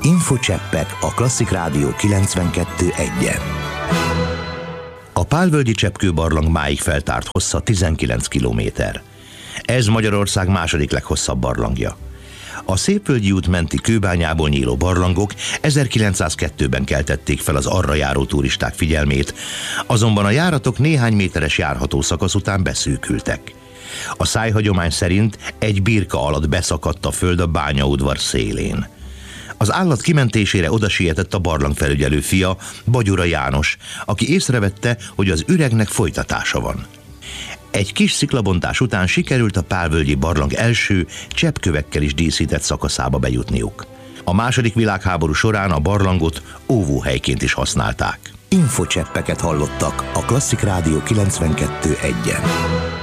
Infocseppek a Klasszik Rádió 92.1-en. A Pálvölgyi Cseppkőbarlang máig feltárt hossza 19 kilométer. Ez Magyarország második leghosszabb barlangja. A Szépvölgyi út menti kőbányából nyíló barlangok 1902-ben keltették fel az arra járó turisták figyelmét, azonban a járatok néhány méteres járható szakasz után beszűkültek. A szájhagyomány szerint egy birka alatt beszakadt a föld a bányaudvar szélén. Az állat kimentésére odasietett a barlangfelügyelő fia, Bagyura János, aki észrevette, hogy az üregnek folytatása van. Egy kis sziklabontás után sikerült a Pálvölgyi barlang első, cseppkövekkel is díszített szakaszába bejutniuk. A II. Világháború során a barlangot óvóhelyként is használták. Infocseppeket hallottak a Klasszik Rádió 92.1-en.